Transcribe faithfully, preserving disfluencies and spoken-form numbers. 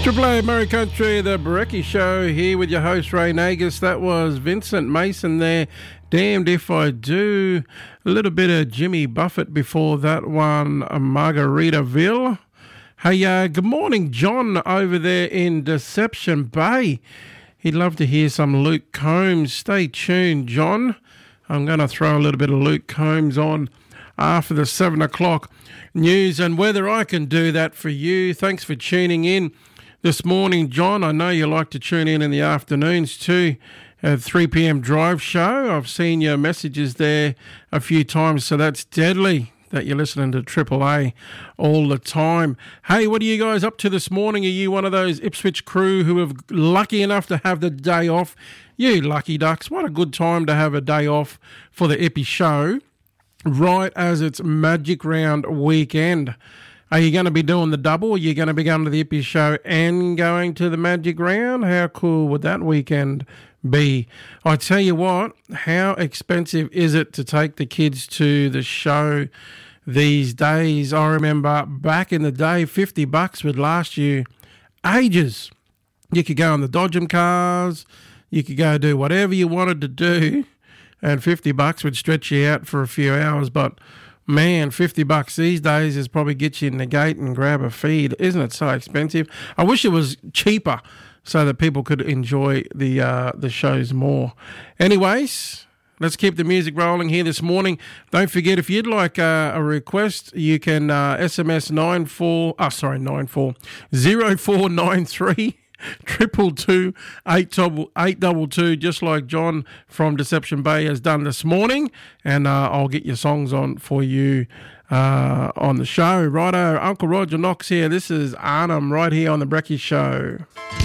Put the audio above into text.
Triple A Murray Country, the Brekkie Show, here with your host Ray Nagus. That was Vincent Mason there. Damned if I do. A little bit of Jimmy Buffett before that one, Margaritaville. Hey, uh, good morning, John, over there in Deception Bay. He'd love to hear some Luke Combs. Stay tuned, John. I'm going to throw a little bit of Luke Combs on after the seven o'clock news and weather. I can do that for you. Thanks for tuning in this morning, John. I know you like to tune in in the afternoons too, at three p.m. drive show. I've seen your messages there a few times, so that's deadly that you're listening to Triple A all the time. Hey, what are you guys up to this morning? Are you one of those Ipswich crew who are lucky enough to have the day off? You lucky ducks, what a good time to have a day off for the Ippy show, right as it's Magic Round weekend. Are you going to be doing the double? Are you going to be going to the Ippy show and going to the Magic Round? How cool would that weekend be? I tell you what, how expensive is it to take the kids to the show these days? I remember back in the day, fifty bucks would last you ages. You could go on the Dodgem cars, you could go do whatever you wanted to do, and fifty bucks would stretch you out for a few hours. But man, fifty bucks these days is probably get you in the gate and grab a feed. Isn't it so expensive? I wish it was cheaper so that people could enjoy the uh, the shows more. Anyways, let's keep the music rolling here this morning. Don't forget, if you'd like uh, a request, you can uh, S M S nine four. Oh, sorry, nine four zero four nine three. Triple two eight double eight double two, just like John from Deception Bay has done this morning, and uh, I'll get your songs on for you uh, on the show. Righto, Uncle Roger Knox here. This is Arnhem right here on the Brekkie Show.